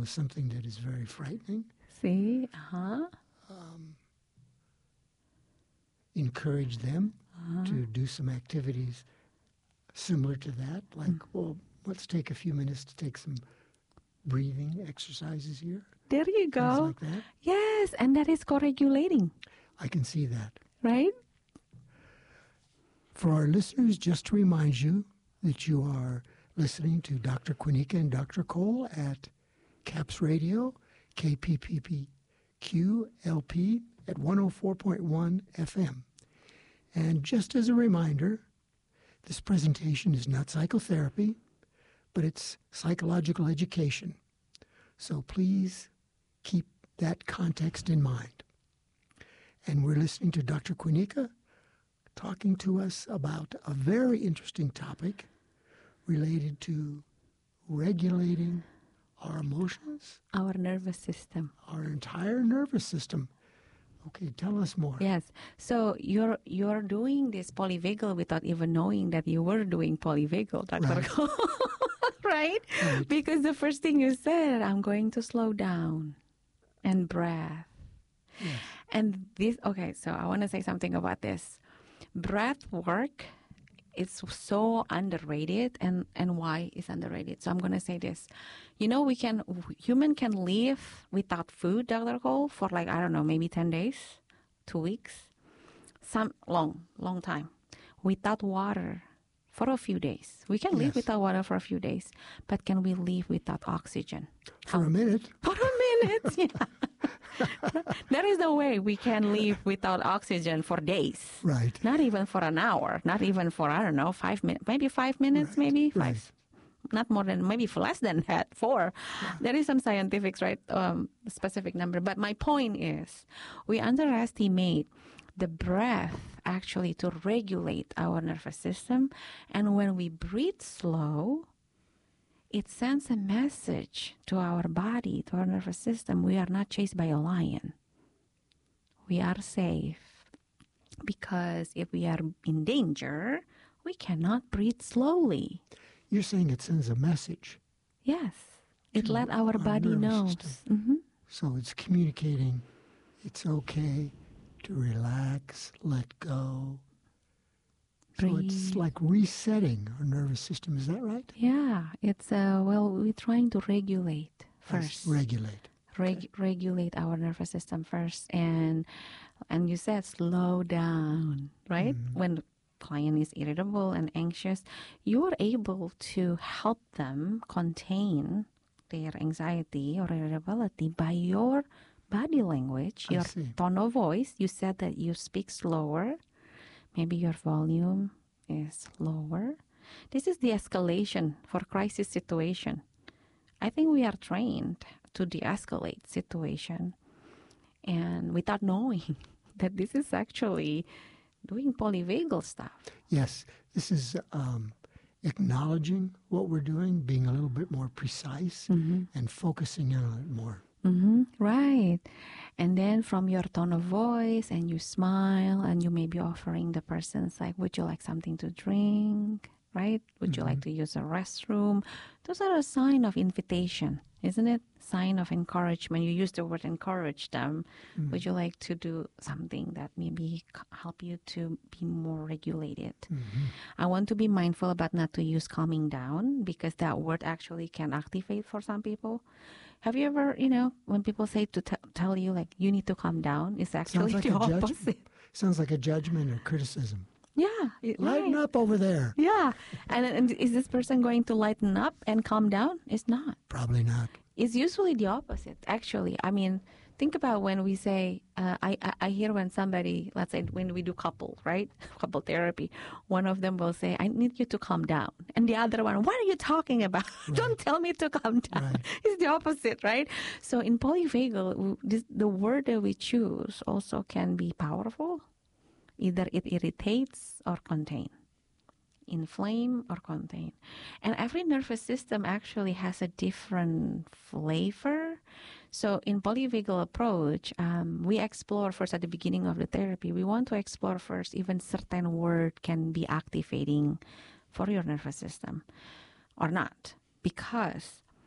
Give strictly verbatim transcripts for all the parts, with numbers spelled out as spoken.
something that is very frightening. See? Uh-huh. Um, encourage them uh-huh. to do some activities similar to that. Like, mm. well, let's take a few minutes to take some breathing exercises here. There you go. Things like that. Yes, and that is co-regulating. I can see that. Right? For our listeners, just to remind you that you are listening to Doctor Quinica and Doctor Cole at CAPS Radio, K P P P Q L P at one oh four point one F M. And just as a reminder, this presentation is not psychotherapy, but it's psychological education. So please keep that context in mind. And we're listening to Doctor Quinica talking to us about a very interesting topic related to regulating our emotions. Our nervous system. Our entire nervous system. Okay, tell us more. Yes. So you're you're doing this polyvagal without even knowing that you were doing polyvagal, Doctor Right. Cole. Right? Right? Because the first thing you said, I'm going to slow down and breath. Yes. And this, okay, so I want to say something about this. Breath work is so underrated, and, and why is underrated? So I'm going to say this. You know, we can, human can live without food, Doctor Cole, for like, I don't know, maybe ten days, two weeks, some long, long time, without water for a few days. We can live Yes. without water for a few days, but can we live without oxygen? For a minute. For a minute, yeah. There is no way we can live without oxygen for days. Right. Not even for an hour. Not even for, I don't know, five minutes. Maybe five minutes, Right. maybe Right. five. Not more than, maybe for less than that, four. Yeah. There is some scientific, right, um, specific number. But my point is, we underestimate the breath actually to regulate our nervous system. And when we breathe slow, it sends a message to our body, to our nervous system. We are not chased by a lion. We are safe. Because if we are in danger, we cannot breathe slowly. You're saying it sends a message. Yes. It To let our our body nervous know. system. Mm-hmm. So it's communicating it's okay to relax, let go. So it's Breathe. like resetting our nervous system. Is that right? Yeah. It's, uh, well, we're trying to regulate Yes, first. regulate. Reg- regulate our nervous system first, and and you said slow down, right? Mm-hmm. When the client is irritable and anxious, you are able to help them contain their anxiety or irritability by your body language, I your see. tone of voice. You said that you speak slower. Maybe your volume is lower. This is the escalation for crisis situation. I think we are trained to de-escalate situation, and without knowing that this is actually doing polyvagal stuff. Yes, this is um, acknowledging what we're doing, being a little bit more precise, Mm-hmm. and focusing on it more. Mm-hmm. Right. And then from your tone of voice, and you smile, and you may be offering the person's like, would you like something to drink? Right? Would you like to use a restroom? Those are a sign of invitation, isn't it? Sign of encouragement. You use the word encourage them. Mm. Would you like to do something that maybe c- help you to be more regulated? Mm-hmm. I want to be mindful about not to use calming down, because that word actually can activate for some people. Have you ever, you know, when people say to t- tell you like you need to calm down, it's actually Sounds like the a judgment. opposite. Sounds like a judgment or criticism. Yeah. it- Lighten right. up over there. Yeah. And, and is this person going to lighten up and calm down? It's not. Probably not. It's usually the opposite, actually. I mean, think about when we say, uh, I, I, I hear when somebody, let's say when we do couple, right? Couple therapy, one of them will say, I need you to calm down. And the other one, what are you talking about? Don't tell me to calm down. Right. It's the opposite, right? So in polyvagal, w- this, the word that we choose also can be powerful. Either it irritates or contain. Inflame or contain. And every nervous system actually has a different flavor. So in polyvagal approach, um, we explore first at the beginning of the therapy, we want to explore first even certain word can be activating for your nervous system or not. Because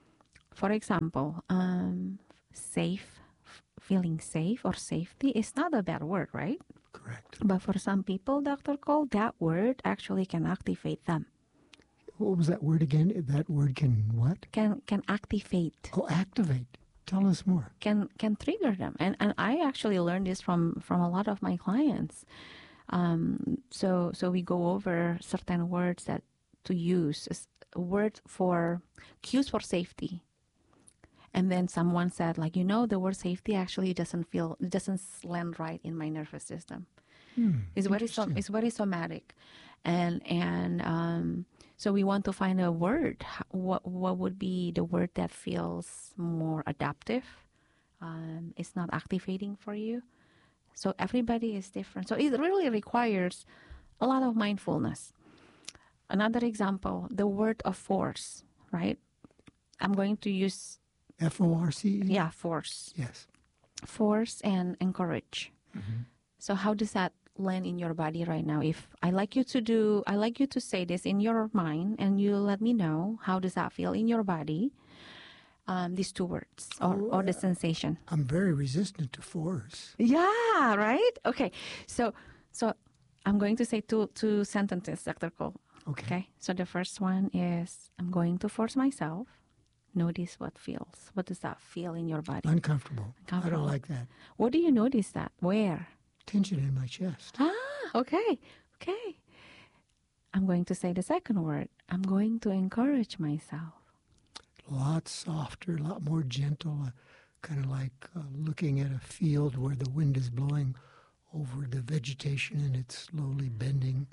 For example, um, safe, f- feeling safe or safety is not a bad word, right? Correct. But for some people, Doctor Cole, that word actually can activate them. What was that word again? That word can what? Can can activate. Oh, activate. Tell us more. Can can trigger them. And and I actually learned this from from a lot of my clients. Um, so so we go over certain words that to use, as a word for cues for safety. And then someone said, like, you know, the word safety actually doesn't feel, it doesn't land right in my nervous system. Hmm, It's very, so, interesting. it's very somatic, and and um, so we want to find a word. H- What what would be the word that feels more adaptive? Um, it's not activating for you. So everybody is different. So it really requires a lot of mindfulness. Another example, the word of force, right? I'm going to use F O R C E? yeah force, Yes. force and encourage. So how does that land in your body right now? If I like you to do, I like you to say this in your mind, and you let me know how does that feel in your body. Um, these two words or, Oh, or the uh, sensation. I'm very resistant to force. Yeah, right. Okay, so so I'm going to say two two sentences, Doctor Cole. Okay. Okay. So the first one is I'm going to force myself. Notice what feels. What does that feel in your body? Uncomfortable. I Uncomfortable. don't like that. What do you notice that? Where? Tension in my chest. Ah, okay. Okay. I'm going to say the second word. I'm going to encourage myself. A lot softer, a lot more gentle, uh, kind of like uh, looking at a field where the wind is blowing over the vegetation and it's slowly bending.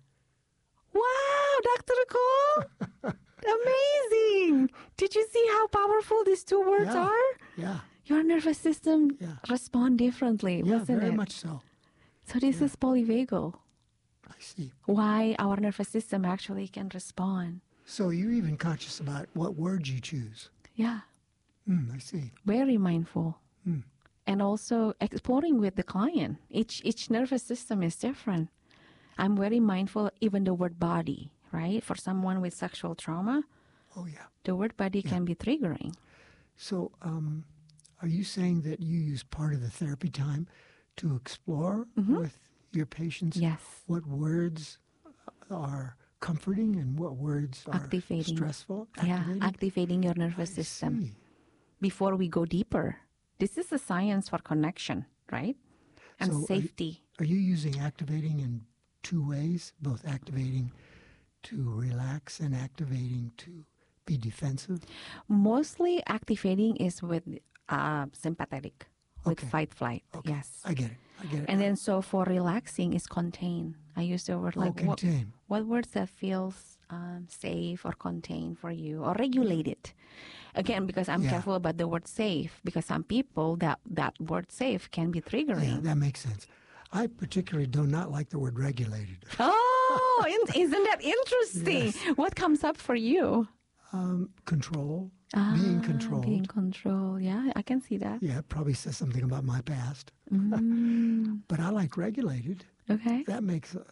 Wow, Doctor Cole! Amazing! Did you see how powerful these two words Yeah. are? Yeah, Your nervous system Yeah. respond differently, yeah, wasn't very it? much so. So this Yeah. is polyvagal. I see. Why our nervous system actually can respond. So you're even conscious about what words you choose. Yeah, Hmm, I see. very mindful. Hmm. And also exploring with the client. Each each nervous system is different. I'm very mindful, even the word body, right? For someone with sexual trauma, Oh, yeah. the word body can be triggering. So um, are you saying that you use part of the therapy time to explore with your patients Yes. what words are comforting and what words are Activating. stressful? Yeah, Activating? activating your nervous I system. see. Before we go deeper, this is a science for connection, right? And So are you- safety. Are you using activating in two ways, both activating to relax and activating to be defensive? Mostly activating is with uh, sympathetic, with Okay. fight flight. Okay. Yes. I get it. I get it. And now. then so for relaxing is contain. I use the word oh, like what, contain. what words that feels um, safe or contained for you or regulated. Again, because I'm Yeah. careful about the word safe, because some people that that word safe can be Yeah, triggering. that makes sense. I particularly do not like the word regulated. Oh, in- isn't that interesting? What comes up for you? Um, control, Ah, being controlled. Being controlled. Yeah, I can see that. Yeah, it probably says something about my past. Mm, But I like regulated. okay. That makes, uh,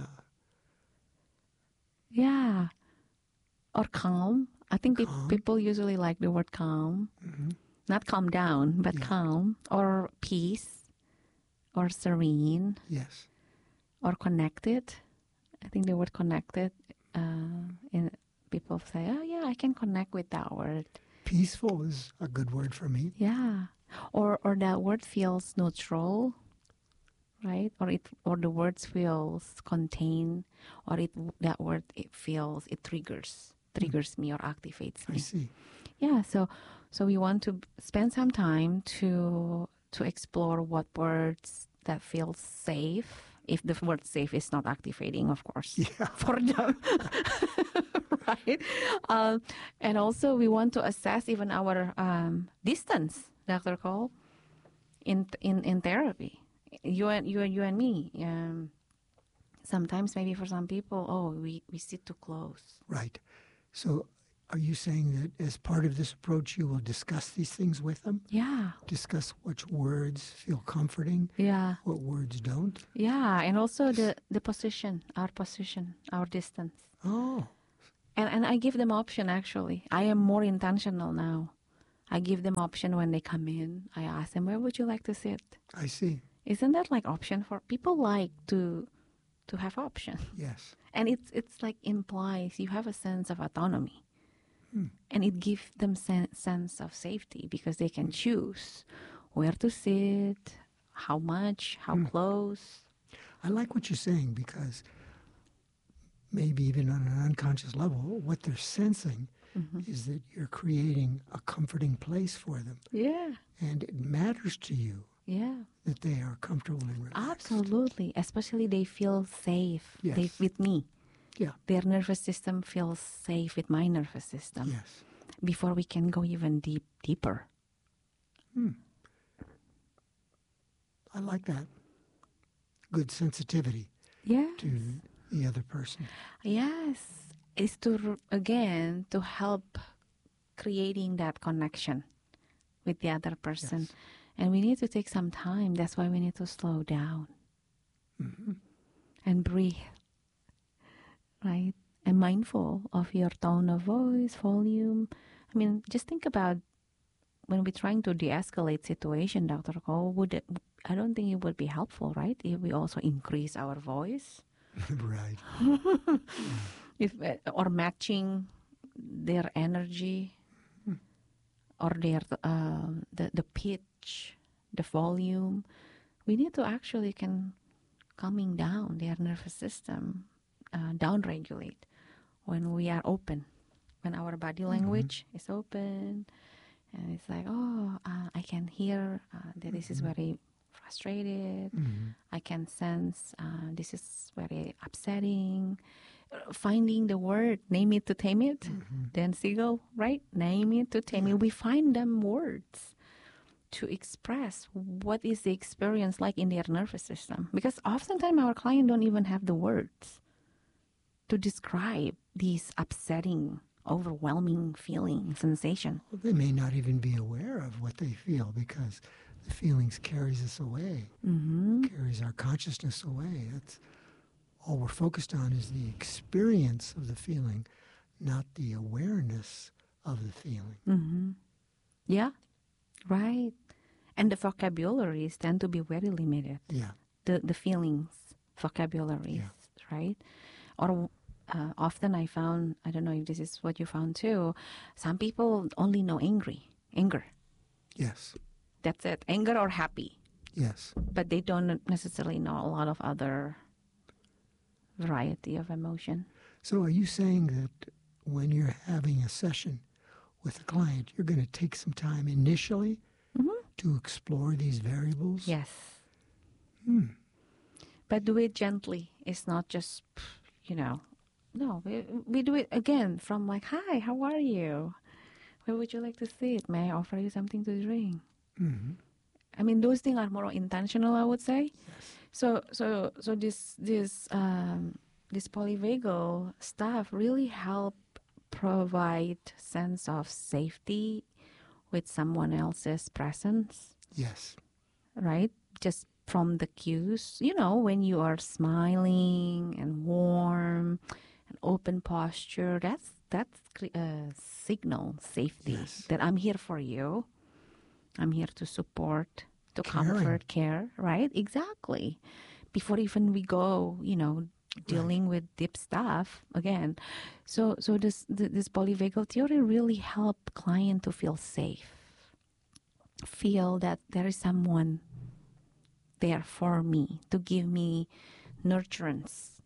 Yeah. Or calm. I think pe- Calm. people usually like the word calm. Not calm down, but Yeah. calm. Or peace. Or serene. yes. Or connected. I think the word connected, uh, in, people say, oh, yeah, I can connect with that word. Peaceful is a good word for me. Yeah. Or or that word feels neutral, right? Or it or the words feels contained, or it that word it feels it triggers triggers me or activates I me. see. Yeah. So so we want to spend some time to to explore what words that feel safe. If the word safe is not activating, of course, Yeah. for them, right? Um, and also, we want to assess even our um, distance, Doctor Cole, in in in therapy. You and you and you and me. Um, sometimes, maybe for some people, oh, we we sit too close. Right. So are you saying that as part of this approach, you will discuss these things with them? Yeah, Discuss which words feel comforting, yeah, what words don't? yeah, and also the the position, our position, our distance. Oh, And and I give them option actually. I am more intentional now. I give them option when they come in. I ask them, where would you like to sit? I see. Isn't that like option for people like to to have option? Yes. And it's it's like implies you have a sense of autonomy. Hmm. And it gives them sen- sense of safety because they can choose where to sit, how much, how Hmm. close. I like what you're saying because maybe even on an unconscious level, what they're sensing Mm-hmm. is that you're creating a comforting place for them. Yeah, And it matters to you yeah, that they are comfortable and relaxed. absolutely. Especially they feel safe Yes. they, with me. Yeah. Their nervous system feels safe with my nervous system Yes. before we can go even deep deeper. Hmm. I like that. Good sensitivity Yeah. to the other person. Yes, it's to again to help creating that connection with the other person, Yes. and we need to take some time. That's why we need to slow down Mm-hmm. and breathe, right? And mindful of your tone of voice, volume. I mean, just think about when we're trying to de-escalate situation, Doctor Cole. Would it, I don't think it would be helpful, right? If we also increase our voice. Right. If uh, or matching their energy or their um, the the pitch, the volume, we need to actually can calming down their nervous system, uh, down regulate when we are open, when our body language is open, and it's like, oh, uh, I can hear uh, that this is very frustrated. Mm-hmm. I can sense uh, this is very upsetting. Uh, Finding the word, name it to tame it. Mm-hmm. Dan Siegel, right? Name it to tame it. We find them words to express what is the experience like in their nervous system. Because oftentimes our client don't even have the words to describe these upsetting, overwhelming feeling, sensation. Well, they may not even be aware of what they feel because the feelings carries us away, Mm-hmm. carries our consciousness away. That's all we're focused on is the experience of the feeling, not the awareness of the feeling. Mm-hmm. Yeah, right. And the vocabularies tend to be very limited. Yeah. The the feelings, vocabularies, Yeah. right? Or uh, often I found, I don't know if this is what you found too, some people only know angry, anger. Yes. That's it, anger or happy. Yes. But they don't necessarily know a lot of other variety of emotion. So are you saying that when you're having a session with a client, you're going to take some time initially Mm-hmm. to explore these variables? Yes. Hmm. But do it gently. It's not just, you know, no, we, we do it again from like, hi, how are you? Where would you like to sit? May I offer you something to drink? Mm-hmm. I mean, those things are more intentional, I would say. Yes. So, so, so this, this, um, this polyvagal stuff really help provide sense of safety with someone else's presence, Yes. right? Just from the cues, you know, when you are smiling and warm and open posture, that's that's a signal safety Yes. that I'm here for you. I'm here to support, to Caring. comfort, care, right? Exactly. Before even we go, you know, dealing with deep stuff again. So so this this polyvagal theory really help client to feel safe. Feel that there is someone there for me to give me nurturance.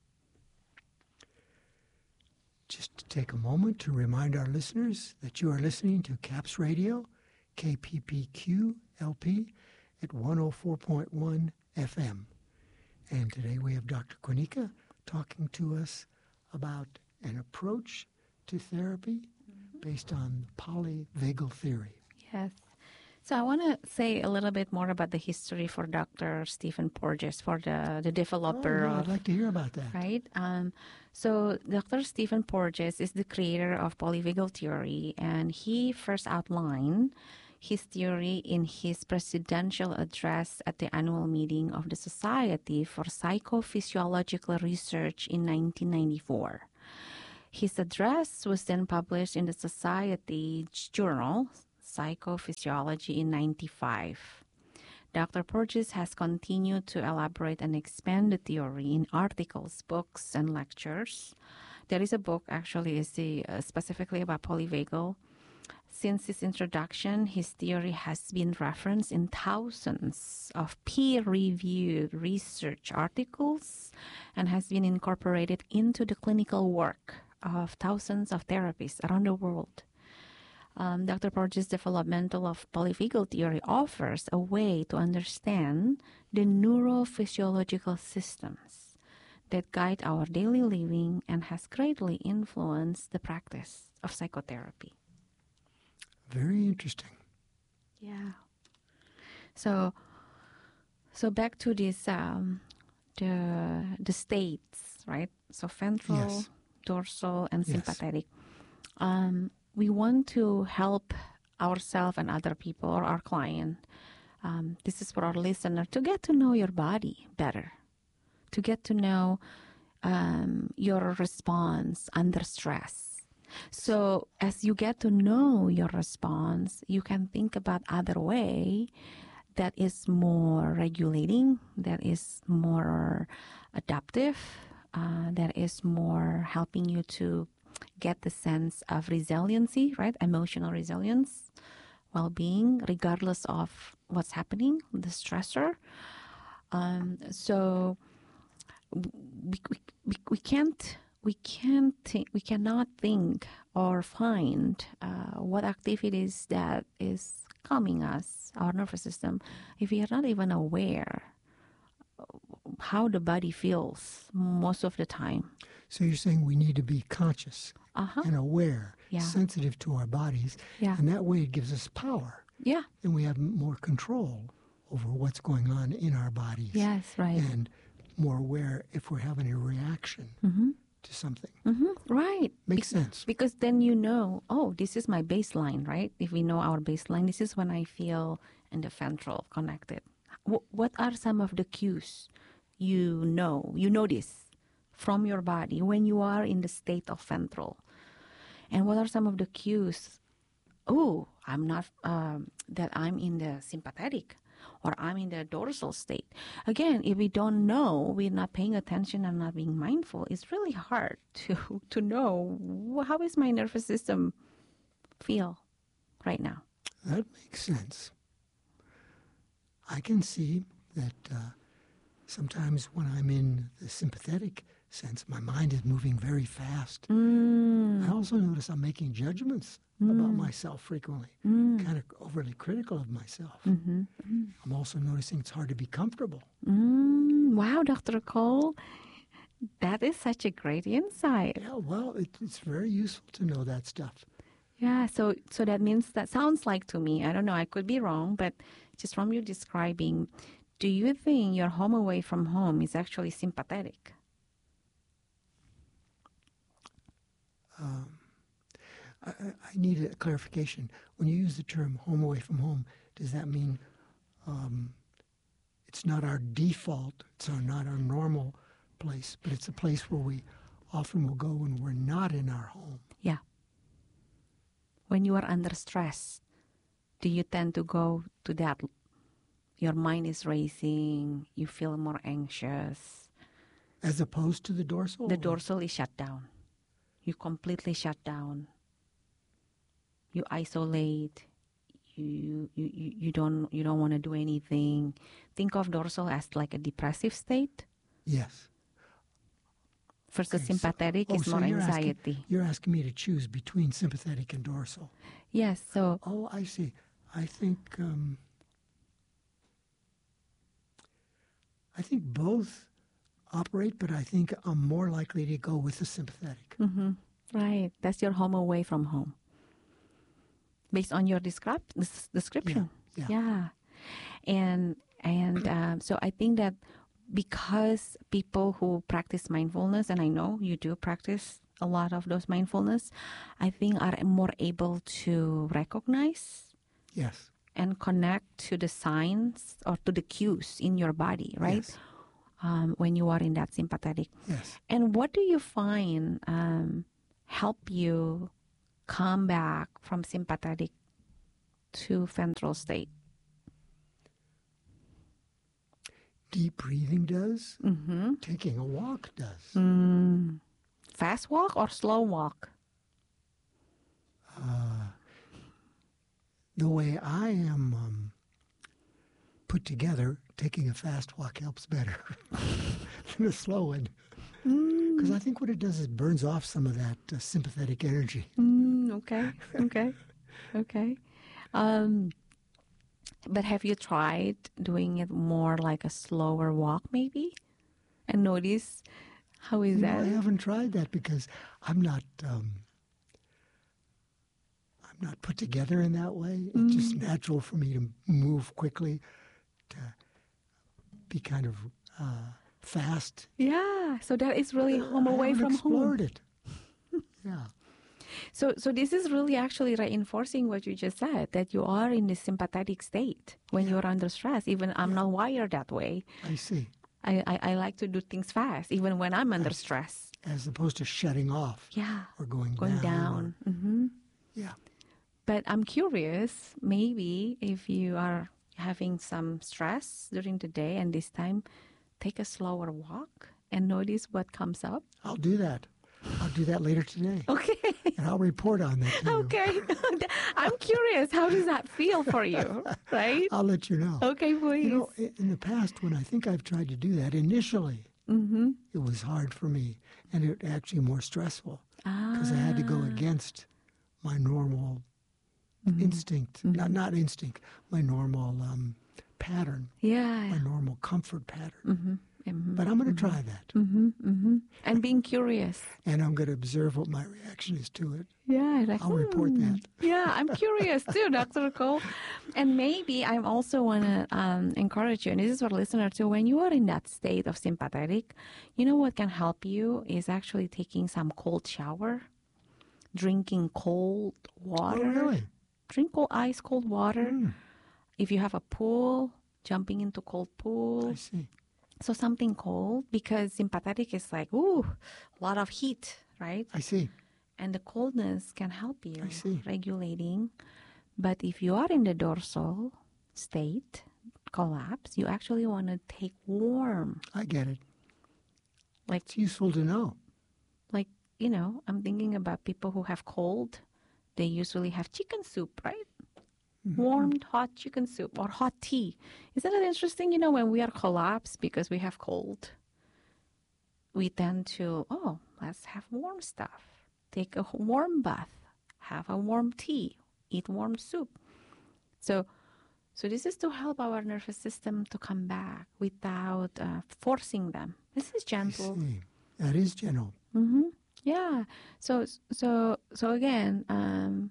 Just to take a moment to remind our listeners that you are listening to CAPS Radio, K P P Q L P, at one oh four point one F M. And today we have Doctor Quinica talking to us about an approach to therapy based on polyvagal theory. Yes. So I want to say a little bit more about the history for Doctor Stephen Porges, for the, the developer Oh, yeah, I'd of, like to hear about that. right? Um, so Doctor Stephen Porges is the creator of polyvagal theory, and he first outlined his theory in his presidential address at the annual meeting of the Society for Psychophysiological Research in nineteen ninety-four. His address was then published in the Society's journal, psychophysiology in ninety-five. Doctor Porges has continued to elaborate and expand the theory in articles, books, and lectures. There is a book, actually, is the, uh, specifically about polyvagal. Since its introduction, his theory has been referenced in thousands of peer-reviewed research articles and has been incorporated into the clinical work of thousands of therapists around the world. Um, Doctor Porges' developmental of polyvagal theory offers a way to understand the neurophysiological systems that guide our daily living and has greatly influenced the practice of psychotherapy. Very interesting. Yeah. So, so back to this, um, the the states, right? So ventral, Yes. dorsal, and Yes. sympathetic. Um, we want to help ourselves and other people or our client. Um, this is for our listener to get to know your body better, to get to know um, your response under stress. So as you get to know your response, you can think about other way that is more regulating, that is more adaptive, uh, that is more helping you to get the sense of resiliency, right? Emotional resilience, well-being, regardless of what's happening, the stressor. Um, so we, we, we can't we can't think, we cannot think or find uh, what activities that is calming us, our nervous system, if we are not even aware how the body feels most of the time. So you're saying we need to be conscious Uh-huh. and aware, Yeah. sensitive to our bodies, Yeah. and that way it gives us power. Yeah. And we have more control over what's going on in our bodies. Yes, right. And more aware if we're having a reaction Mm-hmm. to something. Mm-hmm. Right. Makes Be- sense. Because then you know, oh, this is my baseline, right? If we know our baseline, this is when I feel in the ventral connected. W- what are some of the cues you know, you notice from your body when you are in the state of ventral? And what are some of the cues? Oh, I'm not, um, that I'm in the sympathetic or I'm in the dorsal state. Again, if we don't know, we're not paying attention and not being mindful, it's really hard to, to know wh- how is my nervous system feel right now. That makes sense. I can see that uh, sometimes when I'm in the sympathetic sense, my mind is moving very fast. Mm. I also notice I'm making judgments about myself frequently, Mm. kind of overly critical of myself. Mm-hmm. I'm also noticing it's hard to be comfortable. Mm. Wow, Doctor Cole, that is such a great insight. Yeah, well, it, it's very useful to know that stuff. Yeah, so so that means, that sounds like to me, I don't know, I could be wrong, but just from you describing, do you think your home away from home is actually sympathetic? Um, I, I I need a clarification. When you use the term home away from home, does that mean um, it's not our default, it's our, not our normal place, but it's a place where we often will go when we're not in our home? Yeah. When you are under stress, do you tend to go to that? Your mind is racing, you feel more anxious. As opposed to the dorsal? The or- dorsal is shut down. You completely shut down. You isolate. You you, you, you don't you don't want to do anything. Think of dorsal as like a depressive state. Yes. Versus Okay, so- sympathetic oh, is so more you're asking- anxiety. You're asking me to choose between sympathetic and dorsal. Yes, so Oh, I see. I think um, I think both operate, but I think I'm more likely to go with the sympathetic. mhm, right. That's your home away from home. Based on your descrip- des- description. Yeah. Yeah. And and um, so I think that because people who practice mindfulness, and I know you do practice a lot of those mindfulness, I think are more able to recognize Yes. and connect to the signs or to the cues in your body, right? Yes. Um, when you are in that sympathetic. Yes. And what do you find um, help you come back from sympathetic to ventral state. Deep breathing does. Mm-hmm. Taking a walk does. Mm. Fast walk or slow walk? Uh, the way I am um, put together, taking a fast walk helps better than a slow one. Because I think what it does is it burns off some of that uh, sympathetic energy. Mm, okay, okay, okay. Um, but have you tried doing it more like a slower walk, maybe, and notice how is You know, that? I haven't tried that because I'm not. Um, I'm not put together in that way. It's just natural for me to move quickly, to be kind of uh, fast. Yeah, so that is really home I away haven't from explored home. it. Yeah. So, so this is really actually reinforcing what you just said, that you are in the sympathetic state when Yeah. you're under stress. Even I'm Yeah. not wired that way. I see. I, I, I like to do things fast, even when I'm under I see. stress. As opposed to shutting off Yeah, or going, going down. down. hmm Or, yeah. But I'm curious, maybe if you are having some stress during the day and this time, take a slower walk and notice what comes up. I'll do that. I'll do that later today. Okay. And I'll report on that to you. Okay. I'm curious, how does that feel for you, right? I'll let you know. Okay, please. You know, i- in the past, when I think I've tried to do that, initially, Mm-hmm. it was hard for me and it actually more stressful because I had to go Ah. against my normal Mm-hmm. instinct, not not instinct, my normal um, pattern, Yeah. my normal comfort pattern. Mm-hmm. Mm-hmm. But I'm going to try that, Mm-hmm. Mm-hmm. And being curious. and I'm going to observe what my reaction is to it. Yeah. Like, I'll report hmm. that. Yeah, I'm curious too, Doctor Cole. And maybe I also want to um, encourage you, and this is for listener too, when you are in that state of sympathetic, you know what can help you is actually taking some cold shower, drinking cold water. Oh, really? Drink cold, ice cold water. Mm, If you have a pool, jumping into cold pool. I see. So something cold, because sympathetic is like, ooh, a lot of heat, right? I see. And the coldness can help you I see. regulating. But if you are in the dorsal state, collapse, you actually want to take warm. I get it. Like, It's useful to know. like, you know, I'm thinking about people who have cold. They usually have chicken soup, right? Mm-hmm. Warmed hot chicken soup or hot tea. Isn't it interesting? You know, when we are collapsed because we have cold, we tend to, oh, let's have warm stuff. Take a warm bath, have a warm tea, eat warm soup. So, so this is to help our nervous system to come back without uh, forcing them. This is I gentle. see. That is gentle. Mm-hmm. Yeah. So, so, so again, um,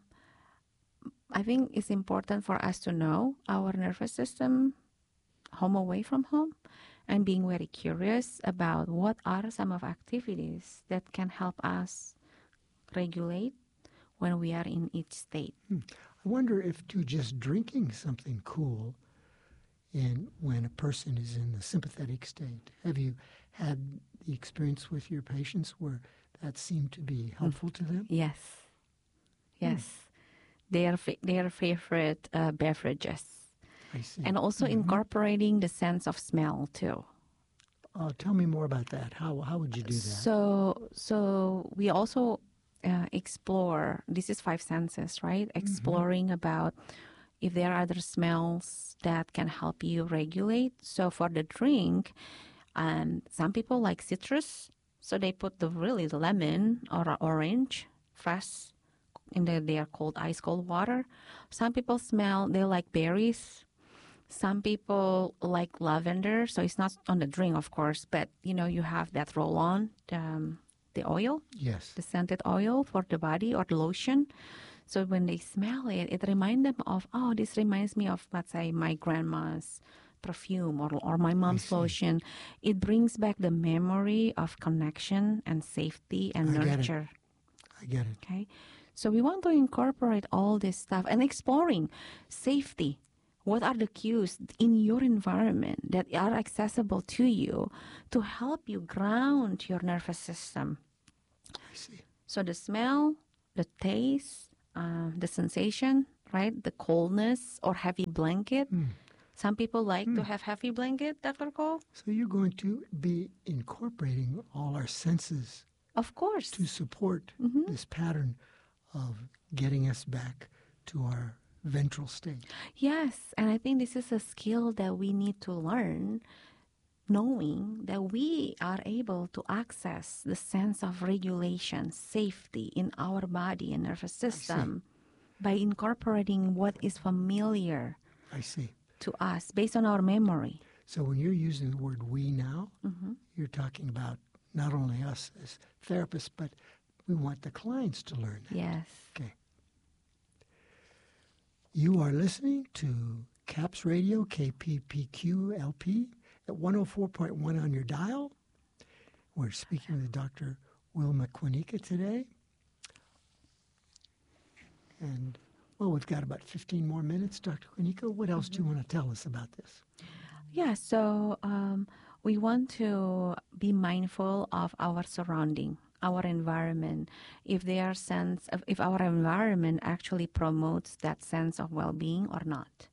I think it's important for us to know our nervous system, home away from home, and being very curious about what are some of activities that can help us regulate when we are in each state. I wonder if to just drinking something cool in when a person is in the sympathetic state. Have you had the experience with your patients where that seemed to be helpful to them? Yes. Yes. Their fa- their favorite uh, beverages. I see. And also incorporating the sense of smell too. Uh, tell me more about that. How how would you do that? So, so we also uh, explore. This is five senses, right? Exploring about if there are other smells that can help you regulate. So for the drink, um, some people like citrus, so they put the really lemon or orange, fresh, in the they are called ice cold water. Some people smell they like berries. Some people like lavender, so it's not on the drink, of course, but you know you have that roll-on, um, the oil, Yes. the scented oil for the body or the lotion. So when they smell it, it reminds them of, oh, this reminds me of, let's say, my grandma's perfume or or my mom's see. lotion. It brings back the memory of connection and safety and I get it. nurture. I get it. Okay, so we want to incorporate all this stuff and exploring safety. What are the cues in your environment that are accessible to you to help you ground your nervous system? I see. So the smell, the taste, uh, the sensation, right? The coldness or heavy blanket. Mm. Some people like Mm. to have heavy blanket, Doctor Cole. So you're going to be incorporating all our senses Of course. to support Mm-hmm. this pattern of getting us back to our ventral state. Yes, and I think this is a skill that we need to learn, knowing that we are able to access the sense of regulation, safety in our body and nervous system by incorporating what is familiar I see. to us based on our memory. So when you're using the word we now, Mm-hmm. you're talking about not only us as therapists, but we want the clients to learn that. Yes. Okay. You are listening to CAPS Radio, K P P Q L P, at one oh four point one on your dial. We're speaking with Doctor Wilma Kwanika today. And, well, we've got about fifteen more minutes, Doctor Kwanika. What else do you want to tell us about this? Yeah, so um, we want to be mindful of our surrounding, our environment. If their sense of, if our environment actually promotes that sense of well-being or not.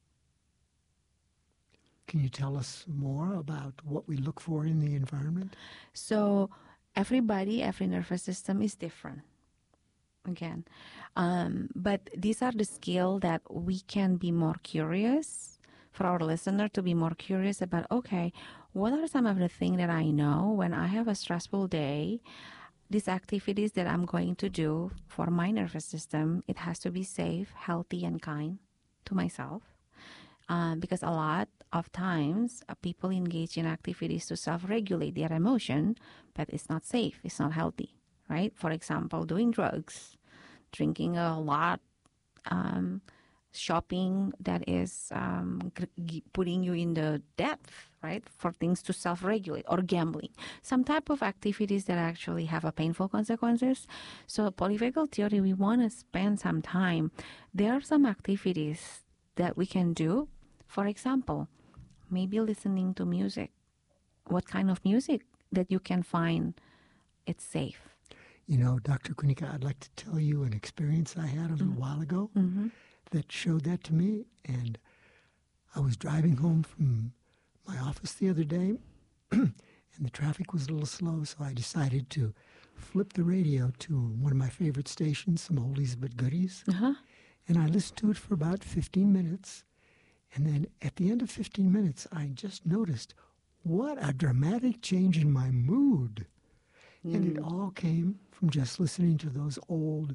Can you tell us more about what we look for in the environment? So everybody, every nervous system is different. Again, um, but these are the skills that we can be more curious for our listener to be more curious about, okay, what are some of the things that I know when I have a stressful day, these activities that I'm going to do for my nervous system, it has to be safe, healthy, and kind to myself. Uh, because a lot of times uh, people engage in activities to self-regulate their emotion, but it's not safe, it's not healthy, right? For example, doing drugs, drinking a lot, um, shopping that is um, g- putting you in the depth, right, for things to self-regulate, or gambling, some type of activities that actually have a painful consequences. So polyvagal theory, we want to spend some time. There are some activities that we can do. For example, maybe listening to music. What kind of music that you can find it's safe? You know, Doctor Kwanika, I'd like to tell you an experience I had a little Mm-hmm. while ago Mm-hmm. that showed that to me. And I was driving home from my office the other day, and the traffic was a little slow, so I decided to flip the radio to one of my favorite stations, some oldies but goodies. Uh-huh. And I listened to it for about fifteen minutes. And then at the end of fifteen minutes, I just noticed what a dramatic change in my mood. Mm. And it all came from just listening to those old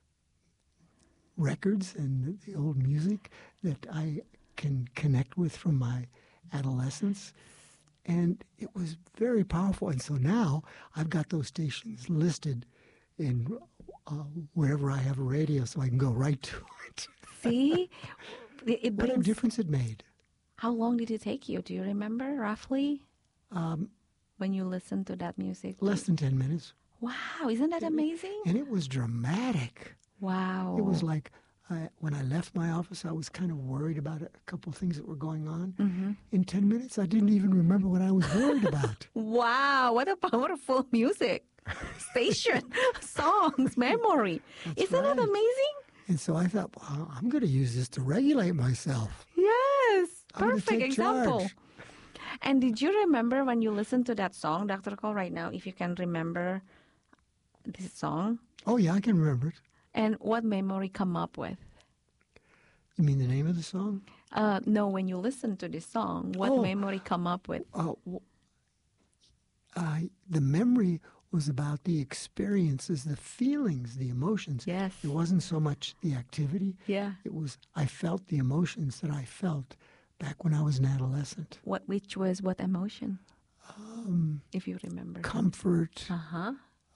records and the old music that I can connect with from my adolescence. And it was very powerful. And so now I've got those stations listed in uh, wherever I have a radio so I can go right to it. See? It, it What a brings, difference it made. how long did it take you? Do you remember roughly Um, when you listened to that music? less than ten minutes. Wow, isn't that amazing? And it was dramatic. Wow. It was like I, when I left my office, I was kind of worried about a couple of things that were going on. Mm-hmm. In ten minutes, I didn't even remember what I was worried about. Wow, what a powerful music. Station, songs, memory. That's Isn't that right. amazing? And so I thought, well, I'm going to use this to regulate myself. Yes, I'm gonna perfect take example. charge. And did you remember when you listened to that song, Doctor Cole, right now, if you can remember this song, Oh, yeah, I can remember it. and what memory come up with? You mean the name of the song? Uh, no, when you listen to this song, what Oh. memory come up with? Uh, w- uh, the memory was about the experiences, the feelings, the emotions. Yes. It wasn't so much the activity. Yeah. It was, I felt the emotions that I felt back when I was an adolescent. What, which was what emotion, Um, if you remember? comfort, Uh-huh.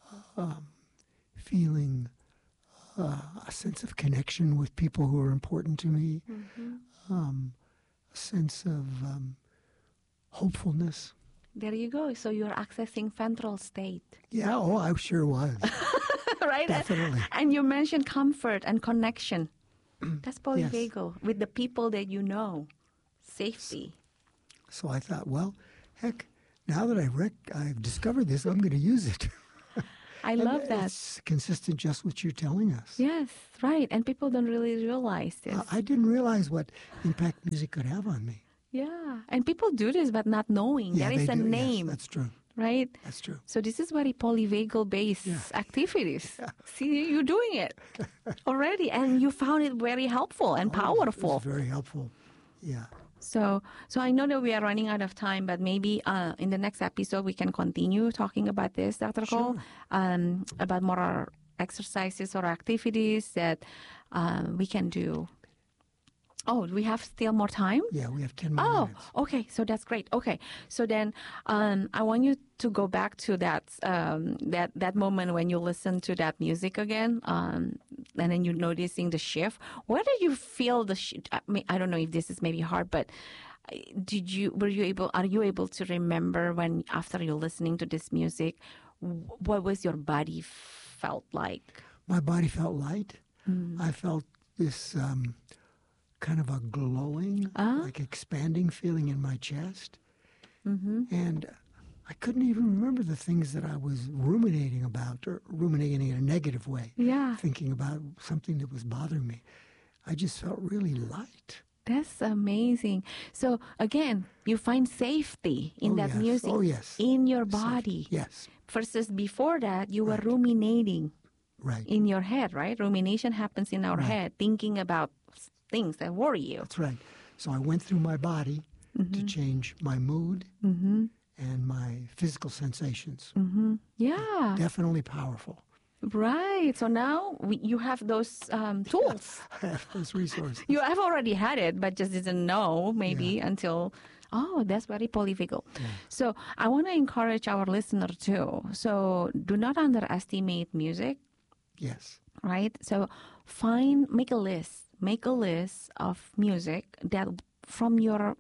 feeling uh, a sense of connection with people who are important to me, Mm-hmm. um, a sense of um, hopefulness. There you go. So you're accessing ventral state. Yeah, oh, I sure was. Right? Definitely. And you mentioned comfort and connection. That's polyvagal with the people that you know. Safety. So I thought, well, heck, now that I've, rec- I've discovered this, I'm going to use it. I And love that. It's consistent just what you're telling us. Yes, right. And people don't really realize this. Uh, I didn't realize what impact music could have on me. Yeah. And people do this but not knowing. Yeah, there is they a do. name, Yes, that's true. right? That's true. So this is very polyvagal based Yeah. activities. See, you're doing it already. And you found it very helpful and Oh, it was- powerful. It was very helpful. Yeah. So, so I know that we are running out of time, but maybe uh, in the next episode we can continue talking about this, Doctor Cole, Sure. um, about more exercises or activities that uh, we can do. Oh, we have still more time? Yeah, we have ten more Oh, minutes. okay. So that's great. Okay. So then um, I want you to go back to that um, that that moment when you listen to that music again, um, and then you're noticing the shift. Where did you feel the? Sh- I mean, I don't know if this is maybe hard, but uh, did you were you able? Are you able to remember when after you're listening to this music, w- what was your body felt like? My body felt light. I felt this um, kind of a glowing, Ah. like expanding feeling in my chest. Mm-hmm. And I couldn't even remember the things that I was ruminating about, or ruminating in a negative way, Yeah, thinking about something that was bothering me. I just felt really light. that's amazing. So again, you find safety in Oh, that yes. music Oh, yes. in your Safe. body. Yes, Versus before that, you were Right. ruminating right. in your head, right? Rumination happens in our Right. head, thinking about s- things that worry you. That's right. So I went through my body to change my mood Mm-hmm. and my physical sensations. Mm-hmm. Yeah, Definitely powerful. right. So now we, you have those um, tools. I have those resources. You have already had it, but just didn't know maybe until, oh, that's very polyvagal. So I want to encourage our listener too. So do not underestimate music, Yes. right? So find, make a list, make a list of music that from your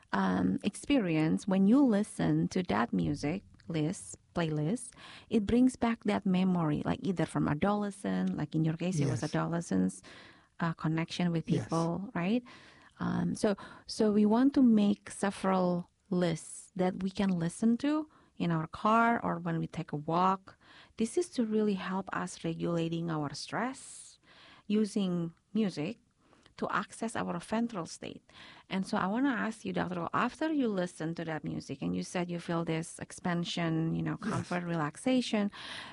um, experience, when you listen to that music list, playlist, it brings back that memory, like either from adolescent, like in your case, it was Yes. adolescence, uh, connection with Yes. people, right? Um, so, so we want to make several lists that we can listen to in our car or when we take a walk. This is to really help us regulating our stress using music to access our ventral state. And so I want to ask you, Doctor, after you listen to that music and you said you feel this expansion, you know, comfort, relaxation,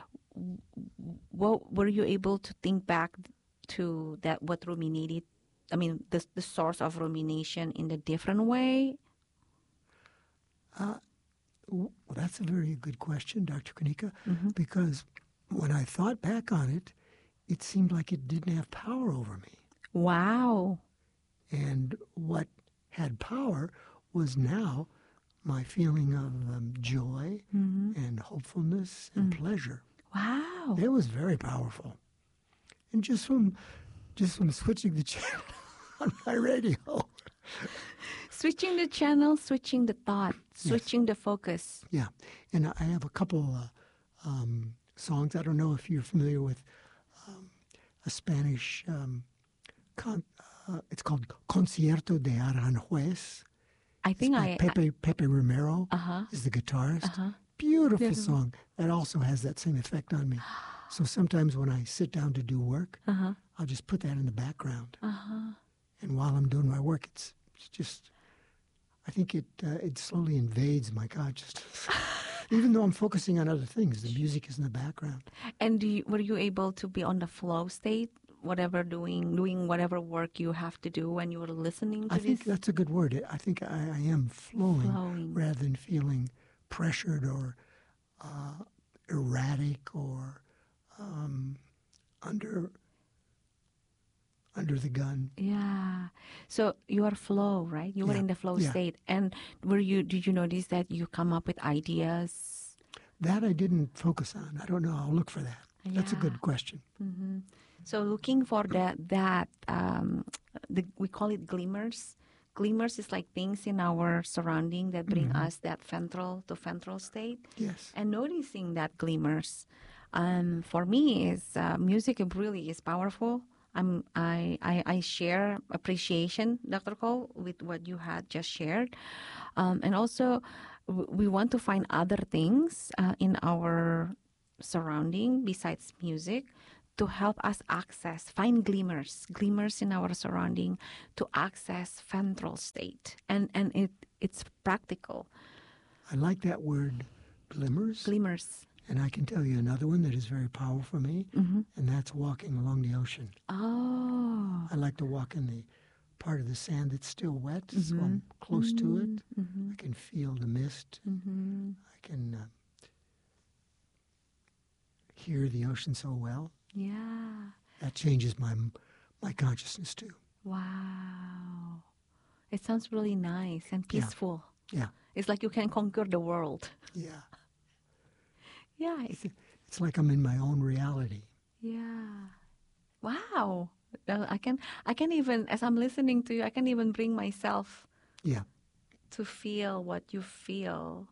what were you able to think back to that what ruminated, I mean, the, the source of rumination in a different way? Uh, w- well, that's a very good question, Doctor Kanika, Mm-hmm. because when I thought back on it, it seemed like it didn't have power over me. Wow. And what had power was now my feeling of um, joy Mm-hmm. and hopefulness and pleasure. Wow. It was very powerful. And just from just from switching the channel on my radio. Switching the channel, switching the thought, switching the focus. Yeah. And I have a couple uh, um, songs. I don't know if you're familiar with um, a Spanish, um, con- uh, it's called Concierto de Aranjuez. I think By I, Pepe, Pepe Romero uh-huh. is the guitarist. Uh-huh. Beautiful Beautiful. song. That also has that same effect on me. So sometimes when I sit down to do work, Uh-huh. I'll just put that in the background. Uh-huh. And while I'm doing my work, it's, it's just, I think it uh, it slowly invades my consciousness. Even though I'm focusing on other things, the music is in the background. And do you, were you able to be on the flow state, whatever doing, doing whatever work you have to do when you were listening to I this? think that's a good word. I think I, I am flowing, Flowing. rather than feeling pressured or uh, erratic or um, under under the gun. Yeah. So you are flow, right? You were Yeah. in the flow Yeah. state. And were you, did you notice that you come up with ideas? That I didn't focus on. I don't know. I'll look for that. That's a Yeah. good question. Mm-hmm. So looking for that, that um, the, we call it glimmers. Glimmers is like things in our surrounding that bring Mm-hmm. us that ventral to ventral state. Yes. And noticing that glimmers, um, for me, is uh, music really is powerful. I'm, I, I, I share appreciation, Doctor Cole, with what you had just shared. Um, and also, w- we want to find other things uh, in our surrounding besides music to help us access, find glimmers, glimmers in our surrounding to access ventral state. And and it it's practical. I like that word, glimmers. Glimmers. And I can tell you another one that is very powerful for me, Mm-hmm. and that's walking along the ocean. Oh. I like to walk in the part of the sand that's still wet, so Mm-hmm. I'm close to it. Mm-hmm. I can feel the mist. Mm-hmm. I can uh, hear the ocean so well. Yeah. That changes my my consciousness too. Wow. It sounds really nice and Yeah. peaceful. Yeah, It's like you can conquer the world. yeah. Yeah. It's, It's like I'm in my own reality. yeah. Wow. Uh, I can I can even, as I'm listening to you, I can even bring myself Yeah. to feel what you feel.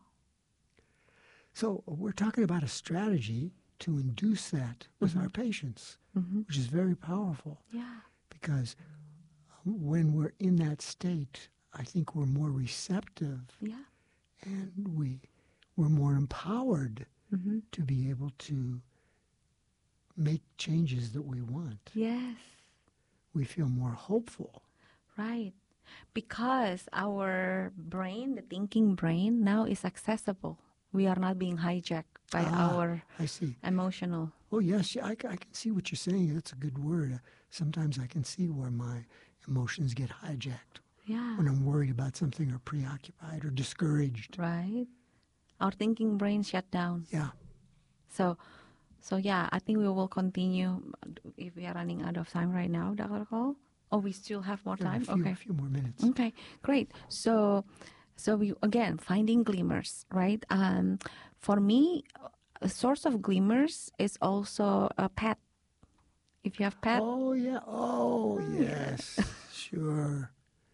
So we're talking about a strategy to induce that with our patients, Mm-hmm. which is very powerful Yeah. because when we're in that state, I think we're more receptive Yeah. and we we're more empowered Mm-hmm. to be able to make changes that we want. Yes. We feel more hopeful. Right. Because our brain, the thinking brain, now is accessible. We are not being hijacked by Ah, our I see. emotional. Oh, yes, yeah, I, I can see what you're saying. That's a good word. Sometimes I can see where my emotions get hijacked Yeah. when I'm worried about something or preoccupied or discouraged. Right. Our thinking brain shut down. Yeah. So, so yeah, I think we will continue if we are running out of time right now, Doctor Cole. Oh, we still have more Got time? a few, Okay. a few more minutes. Okay, great. So, so we again finding glimmers, right? Um, for me, a source of glimmers is also a pet. If you have pet, Oh, yeah. Oh, yes. Sure.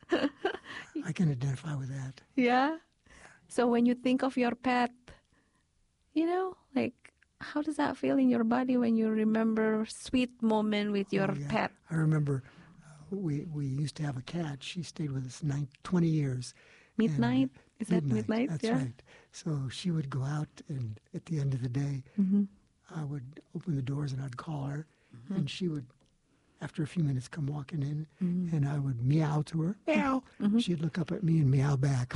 I can identify with that. yeah. So when you think of your pet, you know, like how does that feel in your body when you remember sweet moment with your Oh, yeah. pet? I remember uh, we we used to have a cat. She stayed with us nine, twenty years. And, uh, Midnight? Is that midnight? That's Yeah. right. So she would go out, and at the end of the day, Mm-hmm. I would open the doors and I'd call her, and she would, after a few minutes, come walking in, Mm-hmm. and I would meow to her. Meow. Mhm. She'd look up at me and meow back.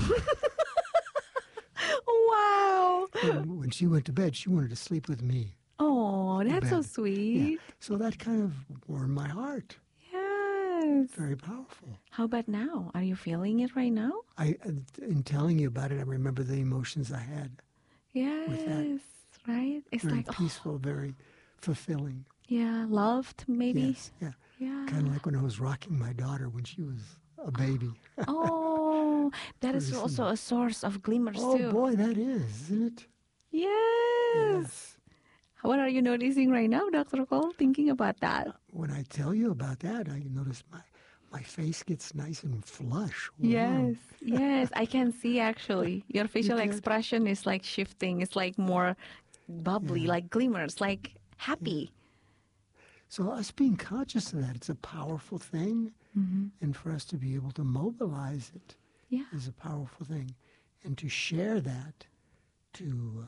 Wow. And when she went to bed, she wanted to sleep with me. Oh, that's so bed. sweet. So that kind of warmed my heart. Yes. Very powerful. How about now? Are you feeling it right now? I, in telling you about it, I remember the emotions I had. Yes. that. Right? It's Very like, oh, peaceful, very fulfilling. yeah, loved maybe. Yes, yeah. Yeah. Kind of like when I was rocking my daughter when she was a baby. Oh, that is Very also similar. a source of glimmers Oh too. boy, that is, isn't it? Yes. What are you noticing right now, Doctor Cole? Thinking about that. When I tell you about that, I notice my my face gets nice and flush. warm. Yes, yes, I can see actually. Your facial can? expression is like shifting. It's like more bubbly, Yeah. like glimmers, like happy. So us being conscious of that, it's a powerful thing. Mm-hmm. And for us to be able to mobilize it Yeah. is a powerful thing. And to share that, to uh,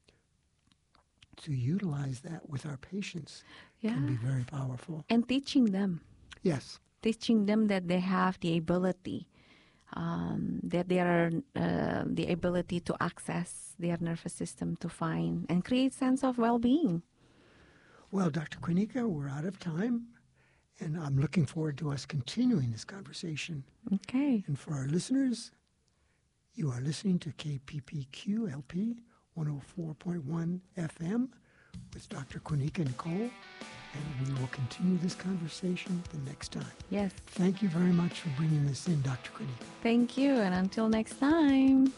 to utilize that with our patients Yeah. can be very powerful. And teaching them, Yes. teaching them that they have the ability, um, that they are uh, the ability to access their nervous system to find and create sense of well-being. Well, Doctor Quinica, we're out of time. And I'm looking forward to us continuing this conversation. Okay. And for our listeners, you are listening to K P P Q L P one oh four point one F M with Doctor Quinica Nicole, and we will continue this conversation the next time. Yes. Thank you very much for bringing this in, Doctor Quinica. Thank you. And until next time.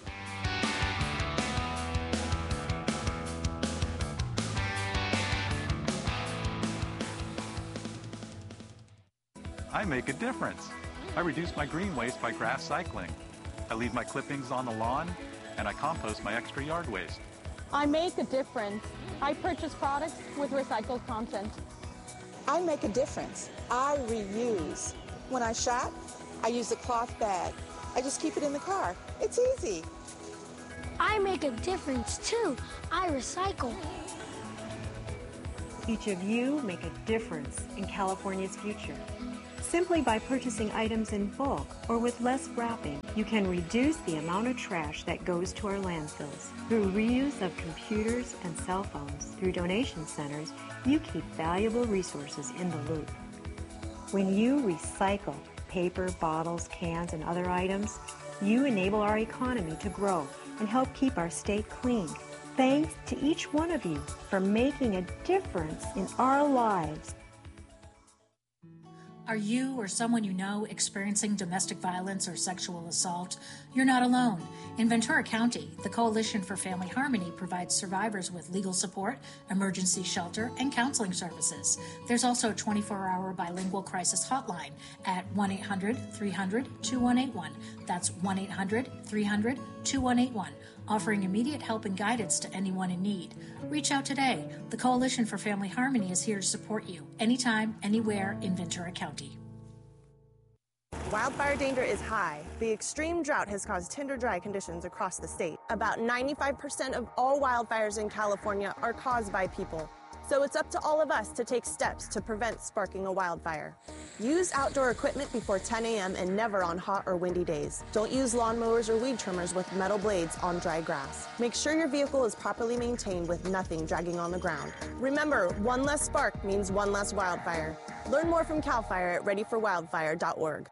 I make a difference. I reduce my green waste by grass cycling. I leave my clippings on the lawn, and I compost my extra yard waste. I make a difference. I purchase products with recycled content. I make a difference. I reuse. When I shop, I use a cloth bag. I just keep it in the car. It's easy. I make a difference too. I recycle. Each of you make a difference in California's future. Simply by purchasing items in bulk or with less wrapping, you can reduce the amount of trash that goes to our landfills. Through reuse of computers and cell phones, through donation centers, you keep valuable resources in the loop. When you recycle paper, bottles, cans, and other items, you enable our economy to grow and help keep our state clean. Thanks to each one of you for making a difference in our lives. Are you or someone you know experiencing domestic violence or sexual assault? You're not alone. In Ventura County, the Coalition for Family Harmony provides survivors with legal support, emergency shelter, and counseling services. There's also a twenty-four hour bilingual crisis hotline at one eight hundred, three hundred, two one eight one. That's one eight hundred, three hundred, two one eight one, offering immediate help and guidance to anyone in need. Reach out today. The Coalition for Family Harmony is here to support you anytime, anywhere in Ventura County. Wildfire danger is high. The extreme drought has caused tinder-dry conditions across the state. About ninety-five percent of all wildfires in California are caused by people. So it's up to all of us to take steps to prevent sparking a wildfire. Use outdoor equipment before ten a m and never on hot or windy days. Don't use lawnmowers or weed trimmers with metal blades on dry grass. Make sure your vehicle is properly maintained with nothing dragging on the ground. Remember, one less spark means one less wildfire. Learn more from CAL FIRE at ready for wildfire dot org.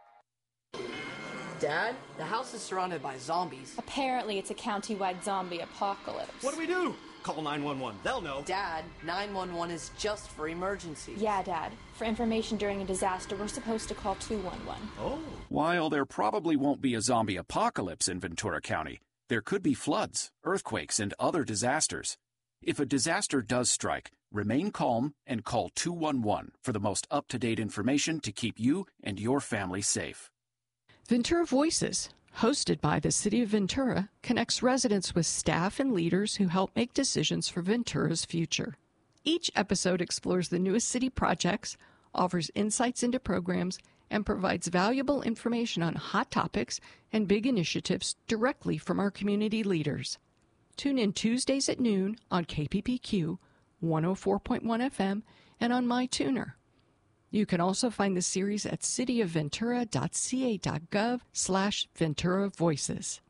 Dad, the house is surrounded by zombies. Apparently it's a county-wide zombie apocalypse. What do we do? Call nine one one. They'll know. Dad, nine one one is just for emergencies. Yeah, Dad. For information during a disaster, we're supposed to call two one one. Oh. While there probably won't be a zombie apocalypse in Ventura County, there could be floods, earthquakes, and other disasters. If a disaster does strike, remain calm and call two one one for the most up-to-date information to keep you and your family safe. Ventura Voices, hosted by the City of Ventura, connects residents with staff and leaders who help make decisions for Ventura's future. Each episode explores the newest city projects, offers insights into programs, and provides valuable information on hot topics and big initiatives directly from our community leaders. Tune in Tuesdays at noon on K P P Q one oh four point one F M and on MyTuner. You can also find the series at cityofventura.ca.gov slash Ventura Voices.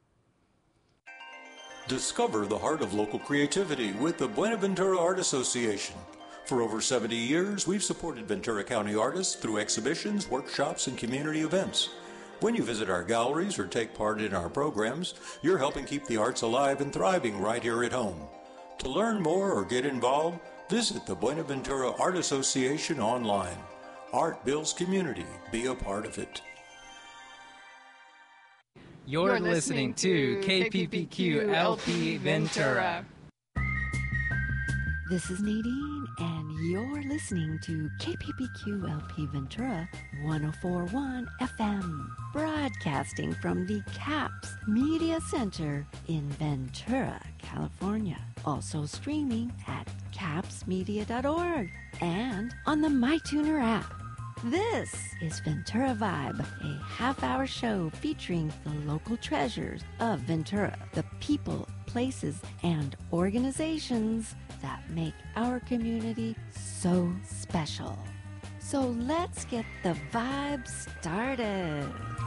Discover the heart of local creativity with the Buenaventura Art Association. For over seventy years, we've supported Ventura County artists through exhibitions, workshops, and community events. When you visit our galleries or take part in our programs, you're helping keep the arts alive and thriving right here at home. To learn more or get involved, visit the Buenaventura Art Association online. Art builds community. Be a part of it. You're, You're listening, listening to K P P Q L P Ventura. This is Nadine, and you're listening to K P P Q L P Ventura one oh four point one F M, broadcasting from the CAPS Media Center in Ventura, California. Also streaming at caps media dot org and on the MyTuner app. This is Ventura Vibe, a half-hour show featuring the local treasures of Ventura, the people, places, and organizations that make our community so special. So let's get the vibe started.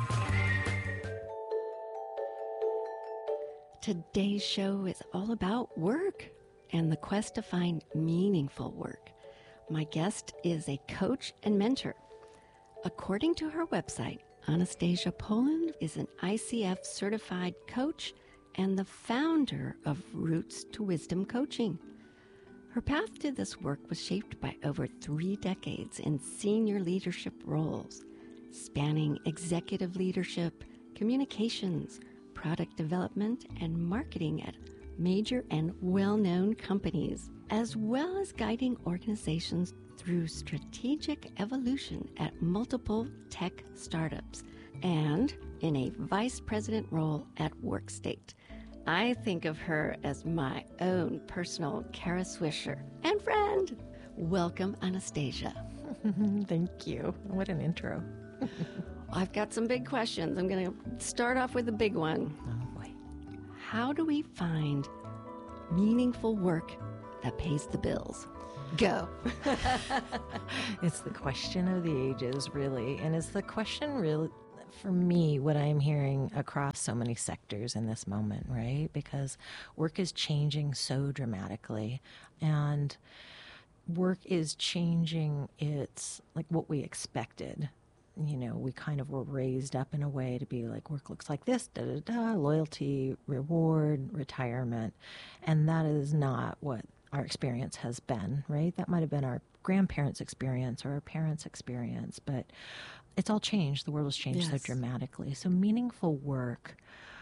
Today's show is all about work and the quest to find meaningful work. My guest is a coach and mentor. According to her website, Anastasia Poland is an I C F certified coach and the founder of Roots to Wisdom Coaching. Her path to this work was shaped by over three decades in senior leadership roles, spanning executive leadership, communications, product development, and marketing at major and well-known companies, as well as guiding organizations through strategic evolution at multiple tech startups and in a vice president role at Workstate. I think of her as my own personal Kara Swisher and friend. Welcome, Anastasia. Thank you. What an intro. I've got some big questions. I'm going to start off with a big one. Oh, boy. How do we find meaningful work that pays the bills? Go. It's the question of the ages, really. And it's the question, really, for me, what I'm hearing across so many sectors in this moment, right? Because work is changing so dramatically. And work is changing its, like, what we expected. You know, we kind of were raised up in a way to be like, work looks like this, da da da, loyalty, reward, retirement. And that is not what our experience has been, right? That might have been our grandparents' experience or our parents' experience, but it's all changed. The world has changed yes. so dramatically. So meaningful work,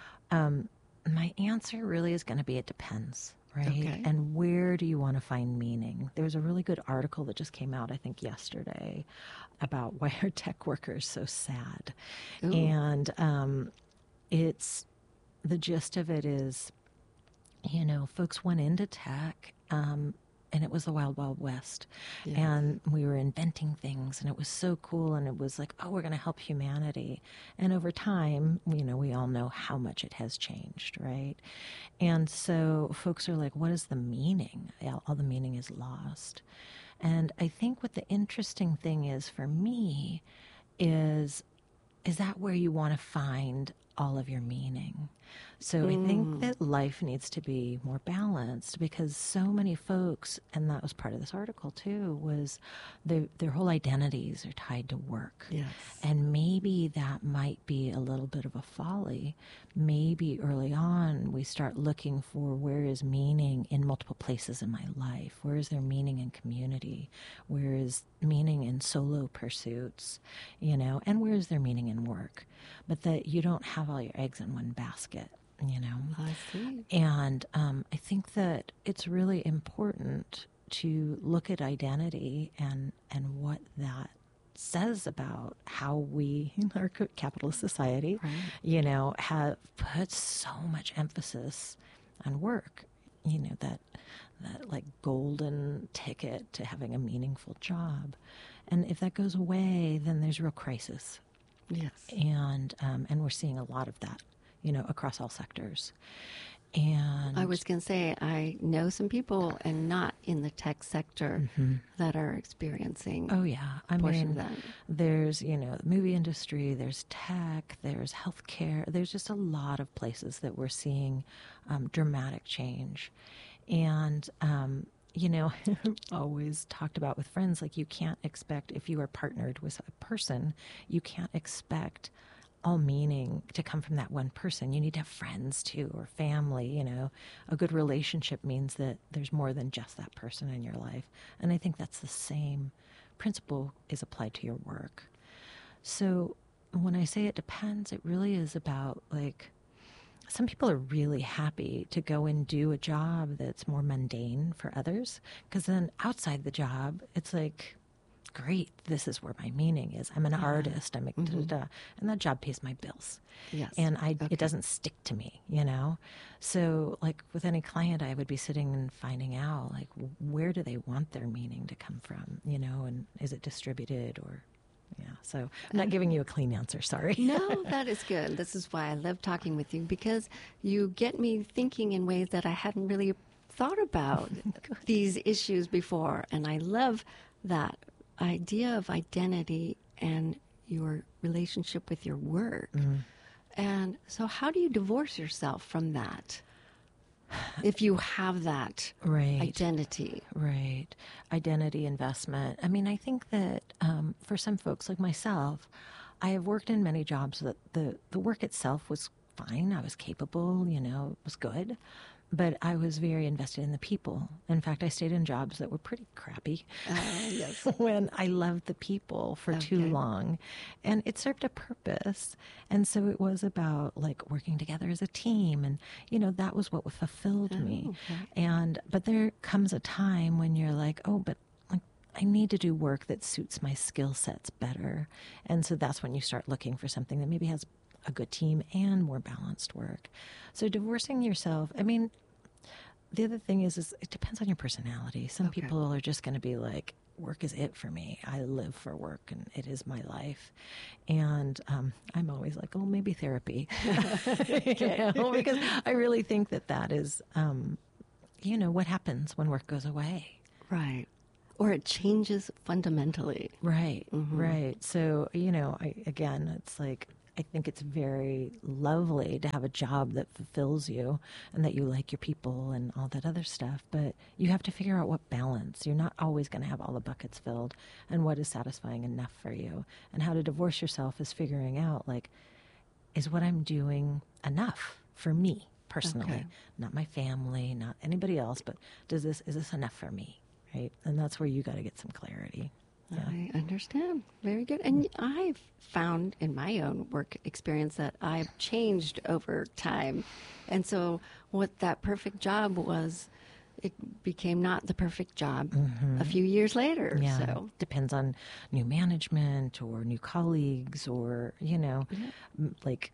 um, my answer really is going to be it depends. Right? Okay. And where do you want to find meaning? There's a really good article that just came out, I think, yesterday about why are tech workers so sad. Ooh. And um, it's, the gist of it is, you know, folks went into tech um, and it was the wild, wild west. Yes. And we were inventing things and it was so cool. And it was like, oh, we're going to help humanity. And over time, you know, we all know how much it has changed, right? And so folks are like, what is the meaning? All the meaning is lost. And I think what the interesting thing is for me is, is that where you want to find all of your meaning? So mm. I think that life needs to be more balanced because so many folks, and that was part of this article too, was their, their whole identities are tied to work. Yes. And maybe that might be a little bit of a folly. Maybe early on we start looking for where is meaning in multiple places in my life? Where is there meaning in community? Where is meaning in solo pursuits? You know, and where is there meaning in work? But that you don't have all your eggs in one basket. You know, I see. And um, I think that it's really important to look at identity and and what that says about how we in our capitalist society, right. you know, have put so much emphasis on work. You know, that that like golden ticket to having a meaningful job, and if that goes away, then there's real crisis. Yes, and um, and we're seeing a lot of that. You know, across all sectors. And I was going to say, I know some people, and not in the tech sector, mm-hmm. that are experiencing. Oh yeah, I portion mean, of that. There's you know the movie industry, there's tech, there's healthcare, there's just a lot of places that we're seeing um, dramatic change, and um, you know, always talked about with friends, like you can't expect if you are partnered with a person, you can't expect all meaning to come from that one person. You need to have friends too, or family, you know. A good relationship means that there's more than just that person in your life. And I think that's the same principle is applied to your work. So when I say it depends, it really is about like, some people are really happy to go and do a job that's more mundane for others, because then outside the job, it's like, great, this is where my meaning is. I'm an yeah. artist. I'm a mm-hmm. da, da, da, and that job pays my bills. Yes. And I, okay. it doesn't stick to me, you know? So like with any client, I would be sitting and finding out, like, where do they want their meaning to come from, you know? And is it distributed or, yeah. So I'm not giving you a clean answer, sorry. No, that is good. This is why I love talking with you, because you get me thinking in ways that I hadn't really thought about these issues before. And I love that idea of identity and your relationship with your work. Mm. And so how do you divorce yourself from that if you have that right. identity? Right. Identity investment. I mean, I think that um, for some folks like myself, I have worked in many jobs that the, the work itself was fine. I was capable, you know, it was good. But I was very invested in the people. In fact, I stayed in jobs that were pretty crappy uh, yes. when I loved the people for okay. too long. And it served a purpose. And so it was about like working together as a team. And, you know, that was what fulfilled oh, me. Okay. And but there comes a time when you're like, oh, but like I need to do work that suits my skill sets better. And so that's when you start looking for something that maybe has a good team and more balanced work. So divorcing yourself, I mean, the other thing is, is it depends on your personality. Some okay. people are just going to be like, work is it for me. I live for work and it is my life. And um, I'm always like, oh, maybe therapy. you know, because I really think that that is, um, you know, what happens when work goes away? Right. Or it changes fundamentally. Right, mm-hmm. right. So, you know, I, again, it's like, I think it's very lovely to have a job that fulfills you and that you like your people and all that other stuff. But you have to figure out what balance. You're not always going to have all the buckets filled, and what is satisfying enough for you. And how to divorce yourself is figuring out, like, is what I'm doing enough for me personally? Okay. Not my family, not anybody else, but does this, is this enough for me? Right? And that's where you got to get some clarity. Yeah. I understand. Very good. And I've found in my own work experience that I've changed over time. And so what that perfect job was, it became not the perfect job mm-hmm. a few years later. Yeah. So depends on new management or new colleagues or, you know, yeah. m- like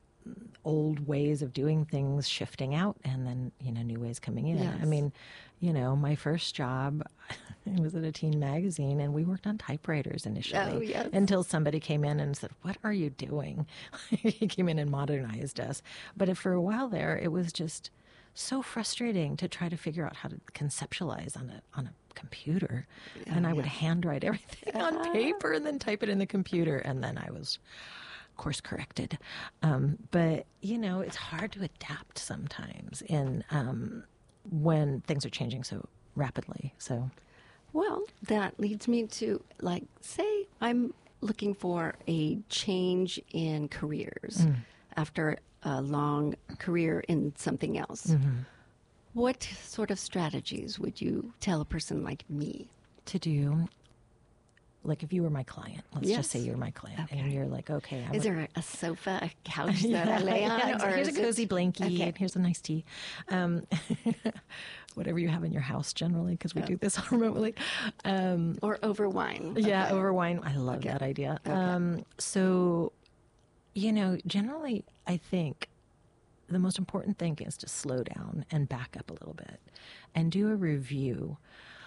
old ways of doing things shifting out and then, you know, new ways coming in. Yes. I mean, you know, my first job, it was at a teen magazine, and we worked on typewriters initially Oh, yes. until somebody came in and said, what are you doing? He came in and modernized us. But if for a while there, it was just so frustrating to try to figure out how to conceptualize on a on a computer. Oh, and I would yes. handwrite everything on paper and then type it in the computer. And then I was course corrected. Um, but, you know, it's hard to adapt sometimes in um, when things are changing so rapidly. So, well, that leads me to, like, say I'm looking for a change in careers Mm. after a long career in something else. Mm-hmm. What sort of strategies would you tell a person like me to do? Like if you were my client, let's Yes. just say you're my client, Okay. and you're like, okay, I'm Is a- there a sofa, a couch that Yeah, I lay on? yeah, or here's a is it- cozy blankie, Okay. and here's a nice tea. Um, whatever you have in your house generally, because we Oh. do this remotely. Um, or over wine. Yeah, Okay. over wine. I love Okay. that idea. Okay. Um, so, you know, generally, I think the most important thing is to slow down and back up a little bit and do a review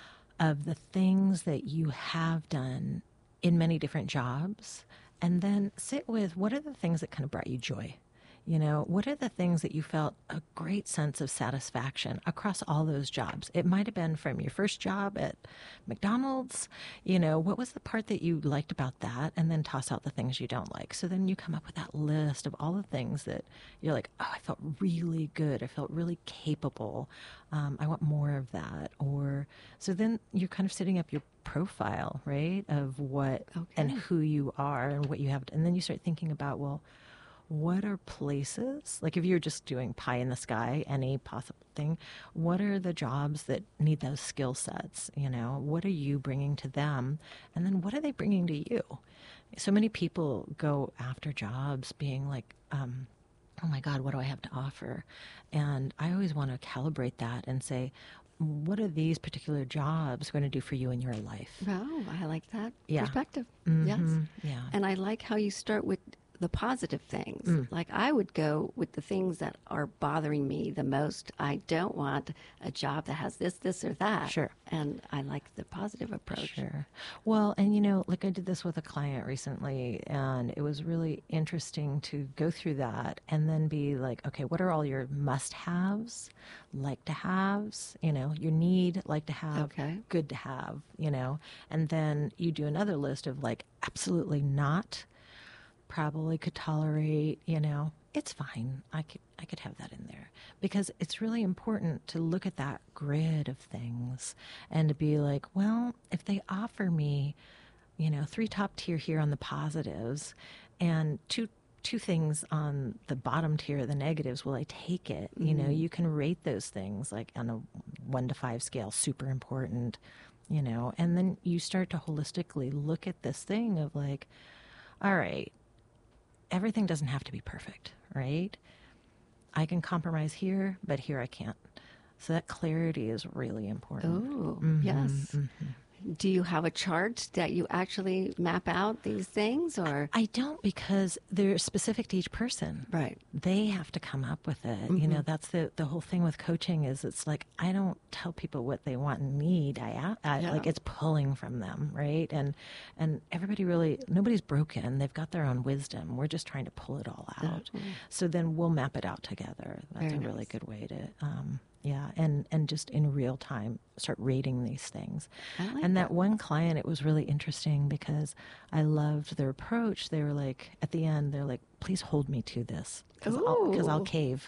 of the things that you have done in many different jobs, and then sit with what are the things that kind of brought you joy. You know, what are the things that you felt a great sense of satisfaction across all those jobs? It might have been from your first job at McDonald's. You know, what was the part that you liked about that? And then toss out the things you don't like. So then you come up with that list of all the things that you're like, oh, I felt really good. I felt really capable. Um, I want more of that. Or so then you're kind of setting up your profile, right, of what Okay. and who you are and what you have. And then you start thinking about, well, what are places, like if you're just doing pie in the sky, any possible thing, what are the jobs that need those skill sets? You know, what are you bringing to them? And then what are they bringing to you? So many people go after jobs being like, um, oh my God, what do I have to offer? And I always want to calibrate that and say, what are these particular jobs going to do for you in your life? Oh, I like that Yeah. perspective. Mhm. Yes. Yeah. And I like how you start with the positive things. Mm. Like I would go with the things that are bothering me the most. I don't want a job that has this, this, or that. Sure. And I like the positive approach. Sure. Well, and you know, like I did this with a client recently, and it was really interesting to go through that and then be like, okay, what are all your must-haves, like to haves, you know, your need, like to have, Okay. good to have, you know, and then you do another list of like, absolutely not, probably could tolerate, you know, it's fine. I could I could have that in there, because it's really important to look at that grid of things and to be like, well, if they offer me, you know, three top tier here on the positives and two two things on the bottom tier, the negatives, will I take it? You know, Mhm. you can rate those things like on a one to five scale, super important, you know, and then you start to holistically look at this thing of like, all right, everything doesn't have to be perfect, right? I can compromise here, but here I can't. So that clarity is really important. Oh, Mhm, yes. mhm. Do you have a chart that you actually map out these things, or? I don't, because they're specific to each person. Right. They have to come up with it. You know, Mhm. that's the, the whole thing with coaching is it's like, I don't tell people what they want and need. I, a- I Yeah. like it's pulling from them. Right. And, and everybody really, nobody's broken. They've got their own wisdom. We're just trying to pull it all out. Mhm. So then we'll map it out together. That's Very a really nice. good way to, um, Yeah, and, and just in real time, start rating these things. I like and that, that one client, it was really interesting because I loved their approach. They were like, at the end, they're like, please hold me to this because I'll, 'cause I'll Ooh. cave.